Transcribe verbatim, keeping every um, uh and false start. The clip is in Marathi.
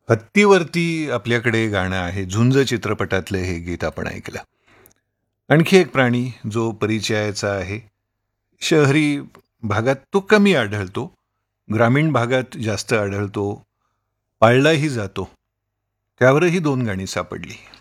हत्तीवरती आपल्याकडे गाणं आहे. झुंज चित्रपटातलं हे गीत आपण ऐकलं. आणखी एक प्राणी जो परिचयाचा आहे. शहरी भागात तो कमी आढळतो, ग्रामीण भागात जास्त आढळतो, पाळलाही जातो. त्यावरही दोन गाणी सापडली.